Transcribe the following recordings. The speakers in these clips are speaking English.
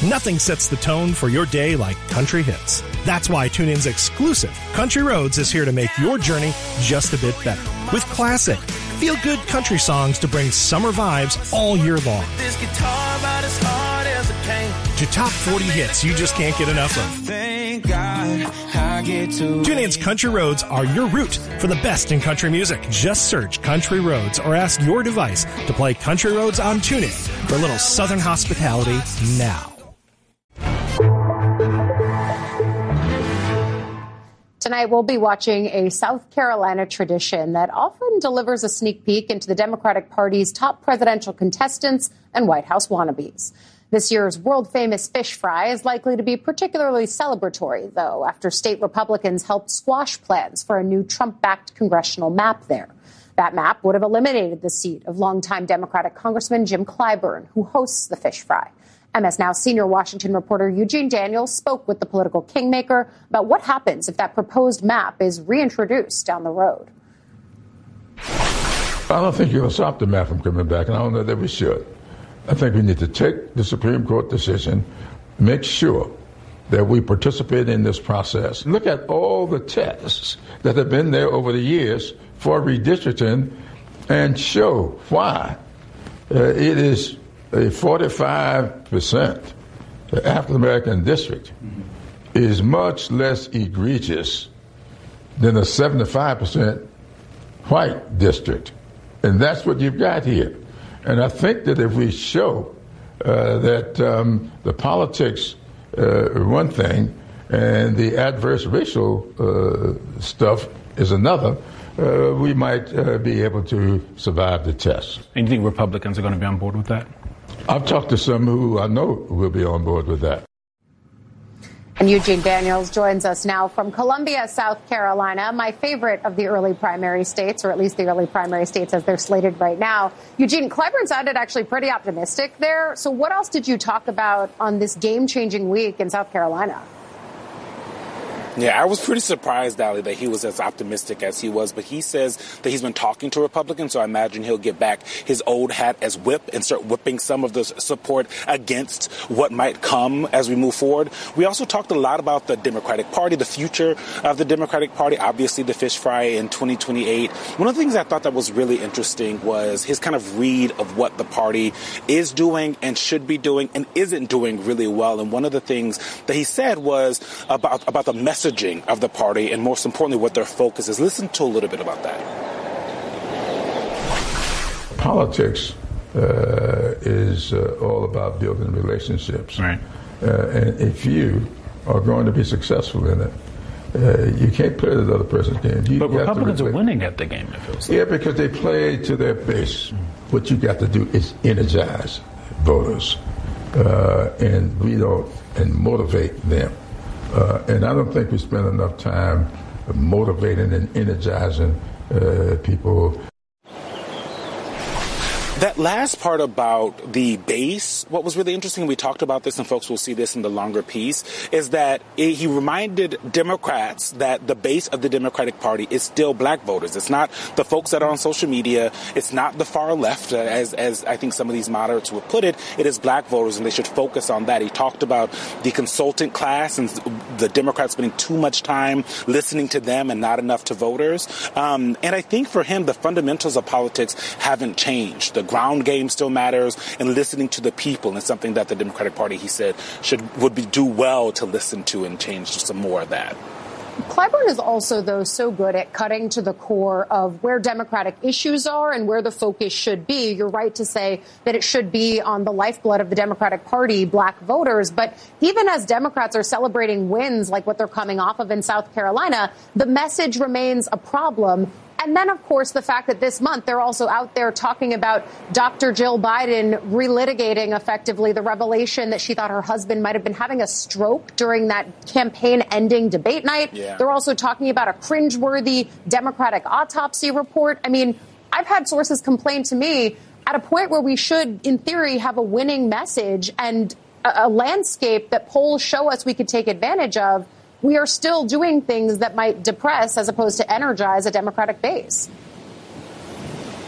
Nothing sets the tone for your day like country hits. That's why TuneIn's exclusive Country Roads is here to make your journey just a bit better. With classic, feel-good country songs to bring summer vibes all year long. This guitar about as hard as it came. To top 40 hits you just can't get enough of. Thank God I get to. TuneIn's Country Roads are your route for the best in country music. Just search Country Roads or ask your device to play Country Roads on TuneIn for a little Southern hospitality now. Tonight, we'll be watching a South Carolina tradition that often delivers a sneak peek into the Democratic Party's top presidential contestants and White House wannabes. This year's world-famous fish fry is likely to be particularly celebratory, though, after state Republicans helped squash plans for a new Trump-backed congressional map there. That map would have eliminated the seat of longtime Democratic Congressman Jim Clyburn, who hosts the fish fry. MS Now senior Washington reporter Eugene Daniels spoke with the political kingmaker about what happens if that proposed map is reintroduced down the road. I don't think you're going to stop the map from coming back, and I don't know that we should. I think we need to take the Supreme Court decision, make sure that we participate in this process. Look at all the tests that have been there over the years for redistricting and show why it is a 45% African-American district is much less egregious than a 75% white district. And that's what you've got here. And I think that if we show that the politics are one thing and the adverse racial stuff is another, we might be able to survive the test. And you think Republicans are going to be on board with that? I've talked to some who I know will be on board with that. And Eugene Daniels joins us now from Columbia, South Carolina, my favorite of the early primary states, or at least the early primary states as they're slated right now. Eugene, Clyburn sounded actually pretty optimistic there. So what else did you talk about on this game-changing week in South Carolina? Yeah, I was pretty surprised, Allie, that he was as optimistic as he was. But he says that he's been talking to Republicans, so I imagine he'll get back his old hat as whip and start whipping some of the support against what might come as we move forward. We also talked a lot about the Democratic Party, the future of the Democratic Party, obviously the fish fry in 2028. One of the things I thought that was really interesting was his kind of read of what the party is doing and should be doing and isn't doing really well. And one of the things that he said was about the messaging of the party and, most importantly, what their focus is. Listen to a little bit about that. Politics is all about building relationships. Right. And if you are going to be successful in it, you can't play the other person's game. But Republicans are winning at the game, it feels like. Yeah, because they play to their base. What you got to do is energize voters and motivate them. And I don't think we spend enough time motivating and energizing people. That last part about the base, what was really interesting, we talked about this and folks will see this in the longer piece, is that he reminded Democrats that the base of the Democratic Party is still black voters. It's not the folks that are on social media. It's not the far left, as I think some of these moderates would put it. It is black voters, and they should focus on that. He talked about the consultant class and the Democrats spending too much time listening to them and not enough to voters. And I think for him, the fundamentals of politics haven't changed. The ground game still matters, and listening to the people is something that the Democratic Party, he said, would do well to listen to and change some more of that. Clyburn is also, though, so good at cutting to the core of where Democratic issues are and where the focus should be. You're right to say that it should be on the lifeblood of the Democratic Party, black voters. But even as Democrats are celebrating wins like what they're coming off of in South Carolina, the message remains a problem. And then, of course, the fact that this month they're also out there talking about Dr. Jill Biden relitigating effectively the revelation that she thought her husband might have been having a stroke during that campaign-ending debate night. Yeah. They're also talking about a cringeworthy Democratic autopsy report. I mean, I've had sources complain to me at a point where we should, in theory, have a winning message and a landscape that polls show us we could take advantage of. We are still doing things that might depress as opposed to energize a Democratic base.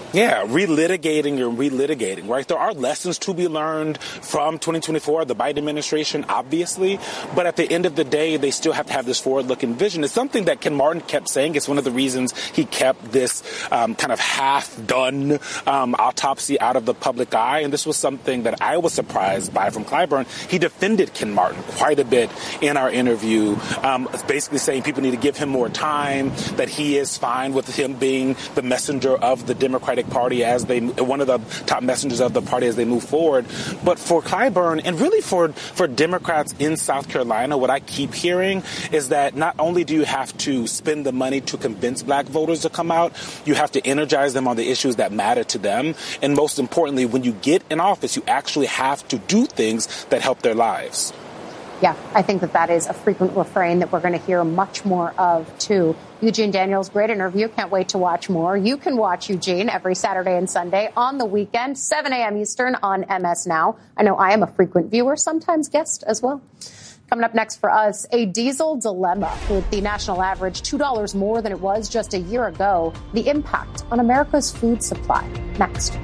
Yeah, relitigating and relitigating, right? There are lessons to be learned from 2024, the Biden administration, obviously. But at the end of the day, they still have to have this forward-looking vision. It's something that Ken Martin kept saying. It's one of the reasons he kept this kind of half-done autopsy out of the public eye. And this was something that I was surprised by from Clyburn. He defended Ken Martin quite a bit in our interview, basically saying people need to give him more time, that he is fine with him being the messenger of the Democratic Party one of the top messengers of the party as they move forward. But for Clyburn, and really for Democrats in South Carolina, what I keep hearing is that not only do you have to spend the money to convince black voters to come out, you have to energize them on the issues that matter to them. And most importantly, when you get in office, you actually have to do things that help their lives. Yeah, I think that is a frequent refrain that we're going to hear much more of, too. Eugene Daniels, great interview. Can't wait to watch more. You can watch Eugene every Saturday and Sunday on the weekend, 7 a.m. Eastern on MS Now. I know I am a frequent viewer, sometimes guest as well. Coming up next for us, a diesel dilemma with the national average $2 more than it was just a year ago. The impact on America's food supply. Next.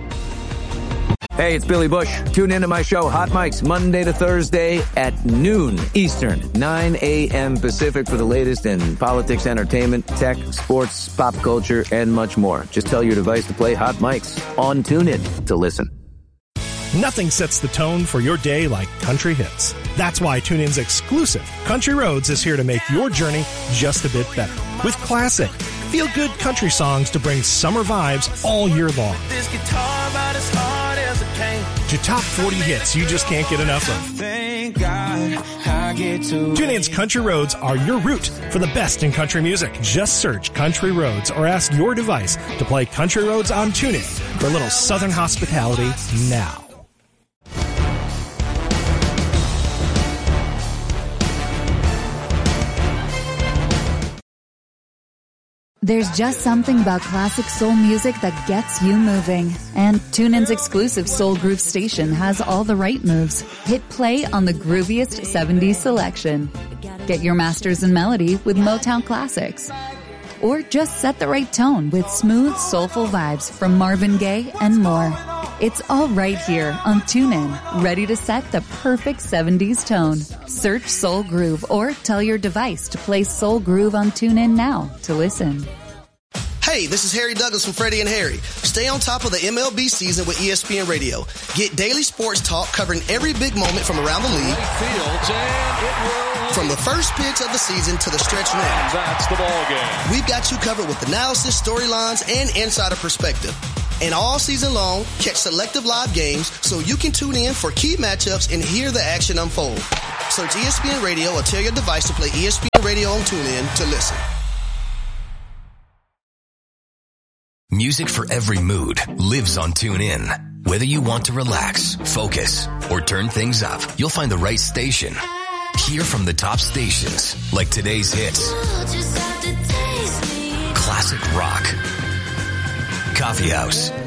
Hey, it's Billy Bush. Tune into my show, Hot Mics, Monday to Thursday at noon Eastern, 9 a.m. Pacific for the latest in politics, entertainment, tech, sports, pop culture, and much more. Just tell your device to play Hot Mics on TuneIn to listen. Nothing sets the tone for your day like country hits. That's why TuneIn's exclusive Country Roads is here to make your journey just a bit better. With classic, feel-good country songs to bring summer vibes all year long. This guitar about as hard as it came. To top 40 hits you just can't get enough of. Thank God I get to. TuneIn's Country Roads are your route for the best in country music. Just search Country Roads or ask your device to play Country Roads on TuneIn for a little Southern hospitality now. There's just something about classic soul music that gets you moving. And TuneIn's exclusive Soul Groove station has all the right moves. Hit play on the grooviest 70s selection. Get your masters in melody with Motown classics. Or just set the right tone with smooth, soulful vibes from Marvin Gaye and more. It's all right here on TuneIn, ready to set the perfect 70s tone. Search Soul Groove or tell your device to play Soul Groove on TuneIn now to listen. Hey, this is Harry Douglas from Freddie and Harry. Stay on top of the MLB season with ESPN Radio. Get daily sports talk covering every big moment from around the league. From the first pitch of the season to the stretch run. That's the ball game. We've got you covered with analysis, storylines, and insider perspective. And all season long, catch selective live games so you can tune in for key matchups and hear the action unfold. Search ESPN Radio or tell your device to play ESPN Radio on TuneIn to listen. Music for every mood lives on TuneIn. Whether you want to relax, focus, or turn things up, you'll find the right station. Hear from the top stations like today's hits, classic rock, coffee house,